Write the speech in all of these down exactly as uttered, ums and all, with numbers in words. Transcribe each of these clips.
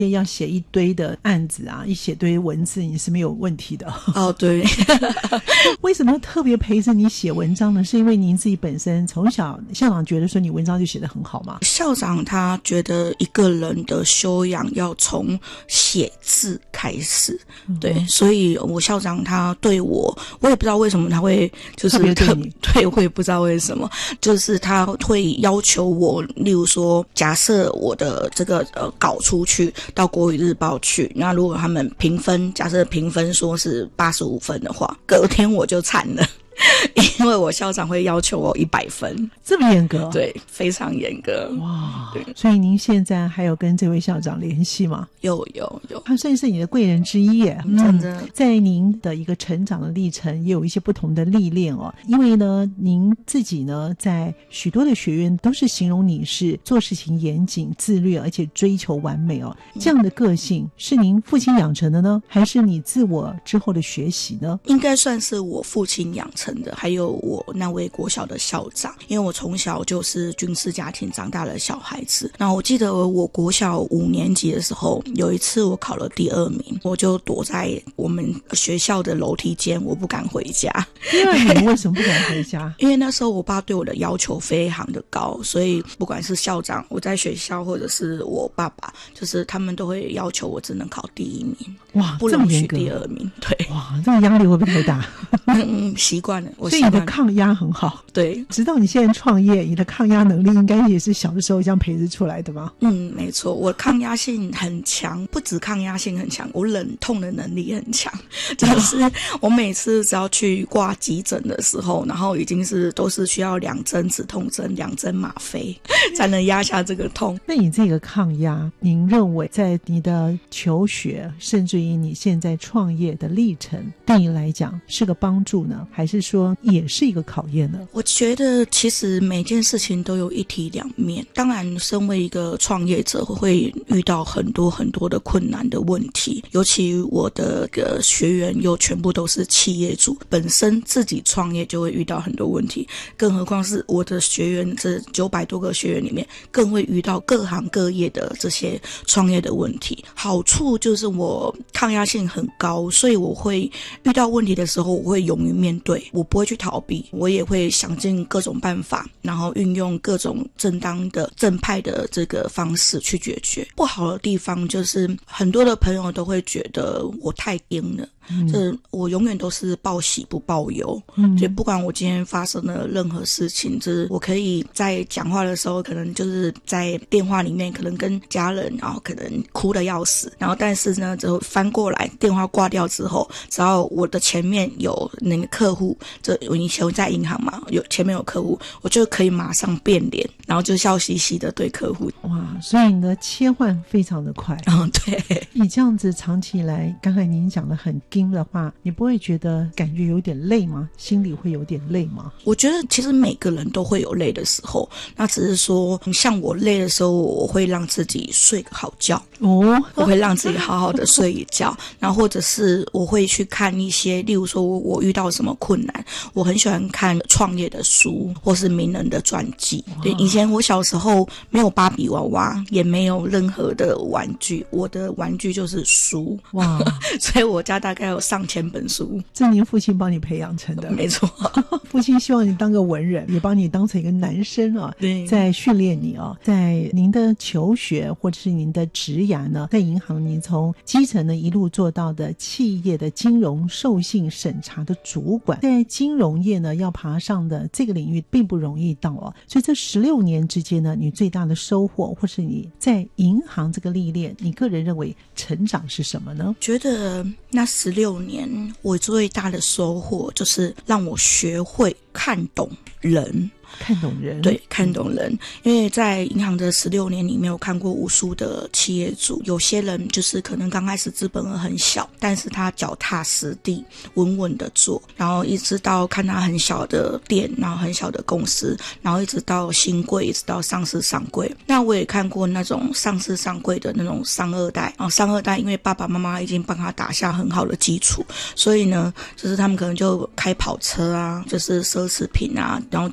要写一堆的案子啊，一写堆文字你是没有问题的。 哦，对。 为什么特别陪着你写文章呢？是因为您自己本身从小校长觉得说你文章就写得很好吗？ 校长他觉得一个人的修养要从写字开始，嗯、对，所以我校长他对我，我也不知道为什么他会就是特别对你， 对，我也不知道为什么，就是他会要求我，例如说，假设我的这个呃稿出去到国语日报去，那如果他们评分，假设评分说是八十五分的话，隔天我就惨了。因为我校长会要求我一百分， 这么严格？ 对，非常严格。 哇，对，所以您现在还有跟这位校长联系吗？ 有有有， 他算是你的贵人之一耶。 真的、 嗯，在您的一个成长的历程，也有一些不同的历练哦。因为呢，您自己呢，在许多的学院都是形容你是做事情严谨、自律，而且追求完美哦。这样的个性是您父亲养成的呢，还是你自我之后的学习呢？ 应该算是我父亲养成的，还有我那位国小的校长。因为我从小就是军事家庭长大的小孩子。那我记得我国小五年级的时候，有一次我考了第二名，我就躲在我们学校的楼梯间，我不敢回家。 第二名为什么不敢回家？ 因为那时候我爸对我的要求非常的高，所以不管是校长，我在学校或者是我爸爸，就是他们都会要求我只能考第一名。 哇， 不容许第二名。对， 哇，这个压力会不会太大？ 嗯，习惯了，我习所以惯了。 你的抗压很好。 对， 直到你现在创业，你的抗压能力应该也是小的时候这样培植出来的吧？ 嗯，没错，我抗压性很强，不止抗压性很强，我忍痛的能力很强。就是我每次只要去挂急诊的时候，然后已经是都是需要两针止痛针、两针吗啡才能压下这个痛。 那你这个抗压，您认为在你的求学，甚至于你现在创业的历程，对你来讲是个帮助呢，还是说也是一个考验呢？ 我觉得其实每件事情都有一体两面。当然，身为一个创业者，会遇到很多很多的困难的问题。尤其我的个学员又全部都是企业主，本身自己创业就会遇到很多问题，更何况是我的学员，这九百多个学员里面，更会遇到各行各业的这些创业的问题。好处就是我抗压性很高，所以我会遇到问题的时候，我会勇于面对，我不会去逃避，我也会想尽各种办法，然后运用各种正当的正派的这个方式去解决。不好的地方就是很多的朋友都会觉得我太硬了，就是我永远都是报喜不报忧，嗯，所以不管我今天发生了任何事情，就是我可以在讲话的时候，可能就是在电话里面可能跟家人，然后可能哭得要死，然后但是呢，之后翻过来电话挂掉之后，只要我的前面有那个客户，这我以前在银行嘛，有前面有客户，我就可以马上变脸，然后就笑嘻嘻的对客户。 哇，所以你的切换非常的快。 嗯，对。 你这样子长期以来，刚才您讲的很硬的话，你不会觉得感觉有点累吗？心里会有点累吗？ 我觉得其实每个人都会有累的时候，那只是说像我累的时候，我会让自己睡个好觉哦，我会让自己好好的睡一觉，然后或者是我会去看一些，例如说我遇到什么困难，我很喜欢看创业的书或是名人的传记。对，以前我小时候没有芭比娃娃，也没有任何的玩具，我的玩具就是书。哇，所以我家大概有上千本书。 这您父亲帮你培养成的？ 没错。 父亲希望你当个文人，也帮你当成一个男生啊， 对， 在训练你啊。在您的求学或者是您的职涯呢，在银行您从基层呢一路做到的企业的金融授信审查的主管，在金融业呢要爬上的这个领域并不容易到哦。所以这十六年之间呢，你最大的收获，或是你在银行这个历练，你个人认为成长是什么呢？ 觉得那十六年我最大的收获就是让我学会看懂人。 看懂人， 对，看懂人。因为在银行的十六年里面，我看过无数的企业主，有些人就是可能刚开始资本额很小，但是他脚踏实地，稳稳的做，然后一直到看他很小的店，然后很小的公司，然后一直到新贵，一直到上市上柜。那我也看过那种上市上柜的那种商二代，然后商二代因为爸爸妈妈已经帮他打下很好的基础，所以呢，就是他们可能就开跑车啊，就是奢侈品啊，然后结果赌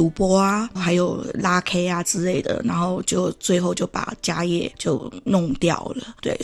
赌博啊，还有拉 K 啊之类的，然后就最后就把家业就弄掉了。对，